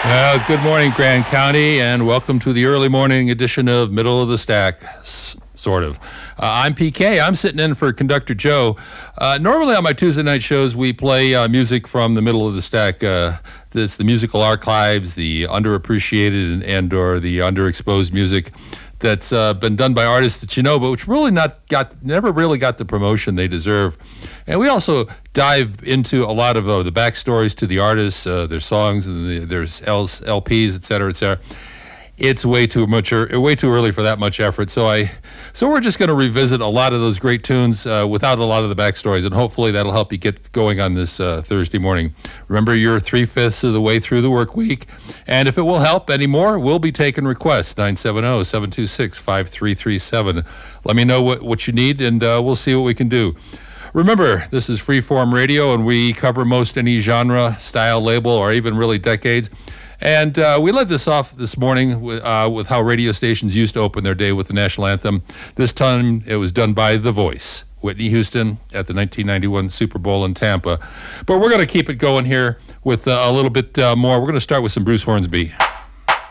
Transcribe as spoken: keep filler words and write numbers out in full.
Uh, good morning, Grand County, and welcome to the early morning edition of Middle of the Stack, s- sort of. Uh, I'm P K. I'm sitting in for Conductor Joe. Uh, normally on my Tuesday night shows, we play uh, music from the Middle of the Stack. Uh, this the musical archives, the underappreciated and, and or the underexposed music that's uh, been done by artists that you know, but which really not got never really got the promotion they deserve. And we also dive into a lot of uh, the backstories to the artists, uh, their songs, and the, their L's, L Ps, et cetera, et cetera. It's way too much, or, way too early for that much effort. So I, so we're just going to revisit a lot of those great tunes uh, without a lot of the backstories, and hopefully that'll help you get going on this uh, Thursday morning. Remember, you're three fifths of the way through the work week, and if it will help anymore, we'll be taking requests. nine seven zero, seven two six, five three three seven. Let me know what what you need, and uh, we'll see what we can do. Remember, this is Freeform Radio, and we cover most any genre, style, label, or even really decades. And uh, we led this off this morning with, uh, with how radio stations used to open their day with the national anthem. This time, it was done by The Voice, Whitney Houston, at the nineteen ninety-one Super Bowl in Tampa. But we're going to keep it going here with uh, a little bit uh, more. We're going to start with some Bruce Hornsby.